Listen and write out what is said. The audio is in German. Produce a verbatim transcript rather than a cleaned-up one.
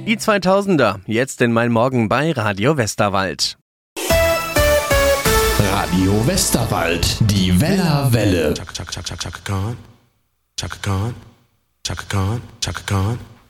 Die zweitausender, jetzt in Mein Morgen bei Radio Westerwald. Radio Westerwald, die Wellerwelle. Chaka Chaka Chaka Chaka Khan, Chaka Khan, Chaka Khan, Chaka Khan.